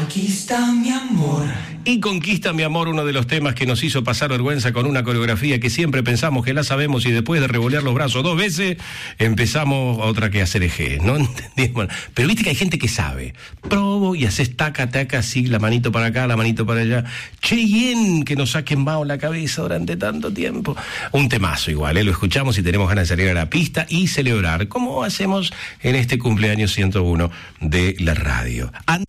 Conquista mi amor. Y Conquista mi amor, uno de los temas que nos hizo pasar vergüenza con una coreografía que siempre pensamos que la sabemos y después de revolear los brazos 2 veces empezamos otra que hacer eje. No entendimos. Pero viste que hay gente que sabe. Probo y haces taca, taca, así, la manito para acá, la manito para allá. Cheyenne, que nos ha quemado la cabeza durante tanto tiempo. Un temazo igual, lo escuchamos y tenemos ganas de salir a la pista y celebrar, como hacemos en este cumpleaños 101 de la radio.